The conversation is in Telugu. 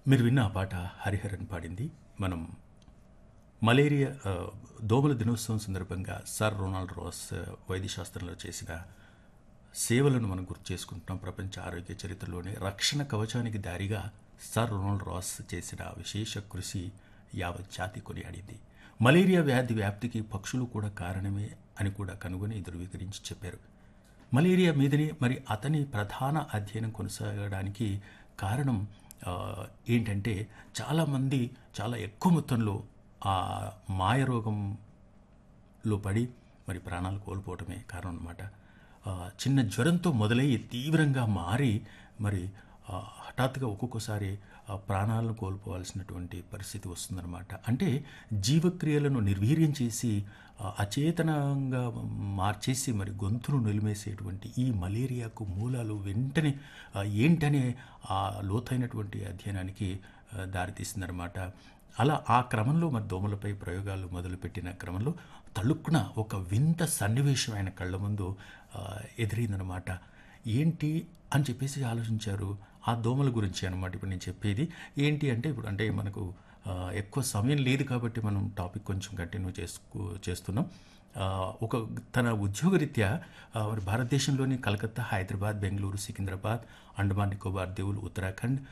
మీరు విన్న ఆ పాట హరిహరన్ పాడింది. మనం మలేరియా దోమల దినోత్సవం సందర్భంగా సర్ రొనాల్డ్ రాస్ వైద్యశాస్త్రంలో చేసిన సేవలను మనం గుర్తు చేసుకుంటున్నాం. ప్రపంచ ఆరోగ్య చరిత్రలోనే రక్షణ కవచానికి దారిగా సర్ రొనాల్డ్ రాస్ చేసిన విశేష కృషి యావత్ జాతి కొనియాడింది. మలేరియా వ్యాధి వ్యాప్తికి పక్షులు కూడా కారణమే అని కూడా కనుగొని ధృవీకరించి చెప్పారు. మలేరియా మీదనే మరి అతని ప్రధాన అధ్యయనం కొనసాగడానికి కారణం ఏంటంటే చాలామంది చాలా ఎక్కువ మొత్తంలో ఆ మాయరోగంలో పడి మరి ప్రాణాలు కోల్పోవటమే కారణం అన్నమాట. చిన్న జ్వరంతో మొదలయ్యి తీవ్రంగా మారి మరి హఠాత్తుగా ఒక్కొక్కసారి ప్రాణాలను కోల్పోవాల్సినటువంటి పరిస్థితి వస్తుందన్నమాట. అంటే జీవక్రియలను నిర్వీర్యం చేసి అచేతనంగా మార్చేసి మరి గొంతును నిలిమేసేటువంటి ఈ మలేరియాకు మూలాలు వెంటనే ఏంటనే ఆ లోతైనటువంటి అధ్యయనానికి దారితీసిందనమాట. అలా ఆ క్రమంలో మరి దోమలపై ప్రయోగాలు మొదలుపెట్టిన క్రమంలో తళుక్కున ఒక వింత సన్నివేశం ఆయన కళ్ళ ముందు ఎదిరిందనమాట. ఏంటి అని చెప్పేసి ఆలోచించారు. ఆ దోమల గురించి అనమాట ఇప్పుడు నేను చెప్పేది. ఏంటి అంటే ఇప్పుడు అంటే మనకు ఎక్కువ సమయం లేదు కాబట్టి మనం టాపిక్ కొంచెం కంటిన్యూ చేస్తున్నాం. ఒక తన ఉద్యోగరీత్యా మరి భారతదేశంలోని కలకత్తా, హైదరాబాద్, బెంగళూరు, సికింద్రాబాద్, అండమాన్ నికోబార్ దీవులు, ఉత్తరాఖండ్,